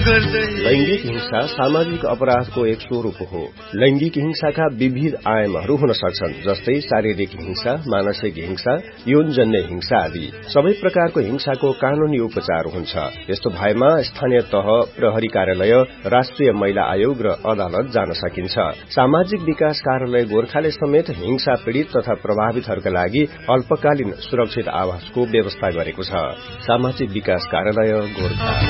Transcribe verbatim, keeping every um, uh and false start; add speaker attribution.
Speaker 1: लैंगिक हिंसा सामाजिक अपराधको एक स्वरूप हो। लैंगिक हिंसाका विविध आयामहरू हुन सक्छन्, जस्तै शारीरिक हिंसा, मानसिक हिंसा, यौनजन्य हिंसा आदि। सबै प्रकारको हिंसाको कानूनी उपचार हुन्छ। यस्तो भएमा स्थानीय तह, प्रहरी कार्यालय, राष्ट्रिय महिला आयोग र अदालत जान सकिन्छ। सामाजिक विकास कार्यालय गोर्खाले समेत हिंसा पीड़ित तथा प्रभावितहरूका लागि अल्पकालीन सुरक्षित आवासको व्यवस्था गरेको छ। सामाजिक विकास कार्यालय गोर्खा।